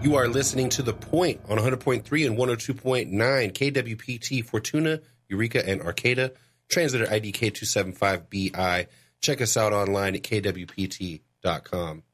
You are listening to The Point on 100.3 and 102.9 KWPT Fortuna, Eureka, and Arcata. Translator ID K275BI. Check us out online at kwpt.com.